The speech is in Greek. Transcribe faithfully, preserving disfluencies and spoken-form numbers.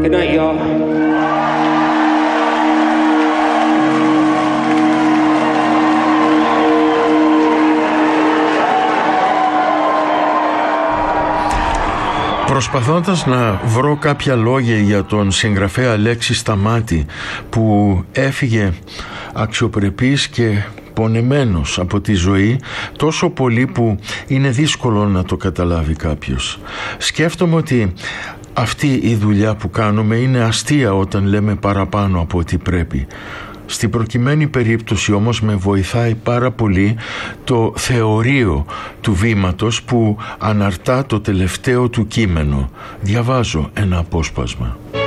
Good night, y'all. Προσπαθώντας να βρω κάποια λόγια για τον συγγραφέα Αλέξη Σταμάτη, που έφυγε αξιοπρεπής και πονεμένος από τη ζωή, τόσο πολύ που είναι δύσκολο να το καταλάβει κάποιος. Σκέφτομαι ότι αυτή η δουλειά που κάνουμε είναι αστεία όταν λέμε παραπάνω από ό,τι πρέπει. Στην προκειμένη περίπτωση όμως με βοηθάει πάρα πολύ το θεωρείο του βήματος που αναρτά το τελευταίο του κείμενο. Διαβάζω ένα απόσπασμα.